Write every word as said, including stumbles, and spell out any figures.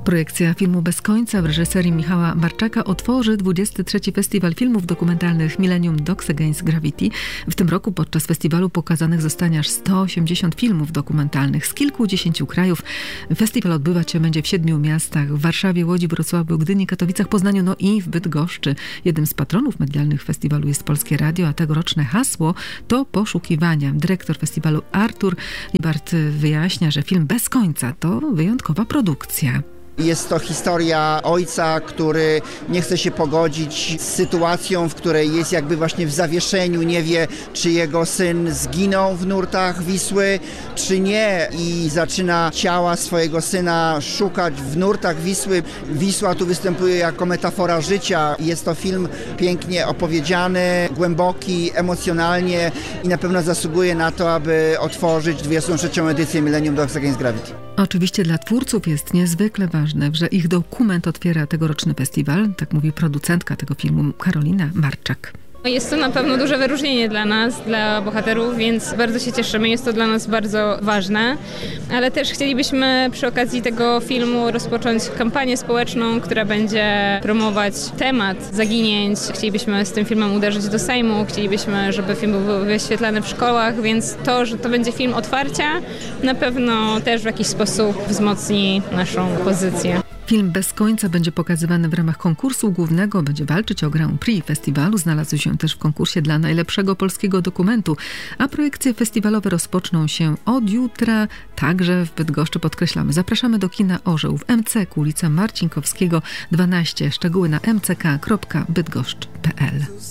Projekcja filmu Bez końca w reżyserii Michała Marczaka otworzy dwudziesty trzeci Festiwal Filmów Dokumentalnych Millennium Docs Against Gravity. W tym roku podczas festiwalu pokazanych zostanie aż sto osiemdziesiąt filmów dokumentalnych z kilkudziesięciu krajów. Festiwal odbywać się będzie w siedmiu miastach: w Warszawie, Łodzi, Wrocławiu, Gdyni, Katowicach, Poznaniu, no i w Bydgoszczy. Jednym z patronów medialnych festiwalu jest Polskie Radio, a tegoroczne hasło to poszukiwania. Dyrektor festiwalu Artur Libart wyjaśnia, że film Bez końca to wyjątkowa produkcja. Jest to historia ojca, który nie chce się pogodzić z sytuacją, w której jest jakby właśnie w zawieszeniu, nie wie, czy jego syn zginął w nurtach Wisły, czy nie, i zaczyna ciała swojego syna szukać w nurtach Wisły. Wisła tu występuje jako metafora życia. Jest to film pięknie opowiedziany, głęboki, emocjonalnie i na pewno zasługuje na to, aby otworzyć dwudziestą trzecią edycję Millennium Docs Against Gravity. Oczywiście dla twórców jest niezwykle ważne, że ich dokument otwiera tegoroczny festiwal, tak mówi producentka tego filmu Karolina Marczak. Jest to na pewno duże wyróżnienie dla nas, dla bohaterów, więc bardzo się cieszymy. Jest to dla nas bardzo ważne, ale też chcielibyśmy przy okazji tego filmu rozpocząć kampanię społeczną, która będzie promować temat zaginięć. Chcielibyśmy z tym filmem uderzyć do Sejmu, chcielibyśmy, żeby film był wyświetlany w szkołach, więc to, że to będzie film otwarcia, na pewno też w jakiś sposób wzmocni naszą pozycję. Film Bez końca będzie pokazywany w ramach konkursu głównego, będzie walczyć o Grand Prix festiwalu. Znalazł się też w konkursie dla najlepszego polskiego dokumentu, a projekcje festiwalowe rozpoczną się od jutra, także w Bydgoszczy, podkreślamy. Zapraszamy do kina Orzeł w M C K, ulica Marcinkowskiego dwanaście. Szczegóły na m c k kropka bydgoszcz kropka p l.